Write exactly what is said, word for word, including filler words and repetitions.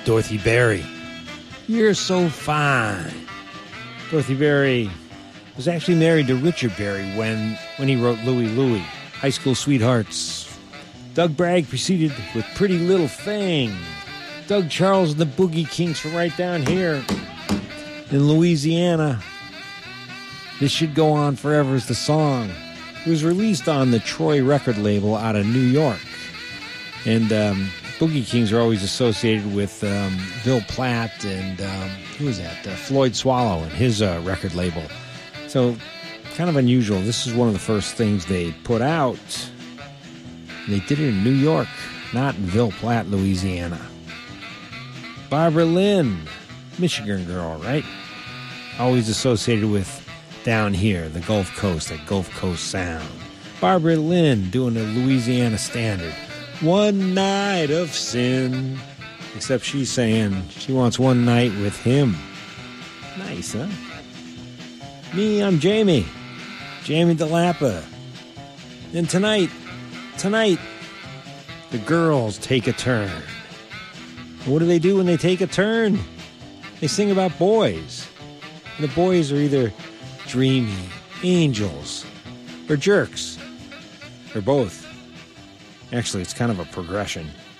Dorothy Berry. You're so fine. Dorothy Berry was actually married to Richard Berry when, when he wrote Louie Louie, High School Sweethearts. Doug Bragg proceeded with Pretty Little Thing. Doug Charles and the Boogie Kings were right down here in Louisiana. This Should Go On Forever is the song. It was released on the Troy record label out of New York. And um, Boogie Kings are always associated with um, Bill Platt and, um, who was that? Uh, Floyd Swallow and his uh, record label. So, kind of unusual. This is one of the first things they put out. They did it in New York, not in Ville Platte, Louisiana. Barbara Lynn, Michigan girl, right? Always associated with down here, the Gulf Coast, that Gulf Coast sound. Barbara Lynn doing a Louisiana standard. One night of sin. Except she's saying she wants one night with him. Nice, huh? Me, I'm Jamie. Jamie DeLappa. And tonight, tonight, the girls take a turn. And what do they do when they take a turn? They sing about boys. And the boys are either dreamy angels or jerks or both. Actually, it's kind of a progression.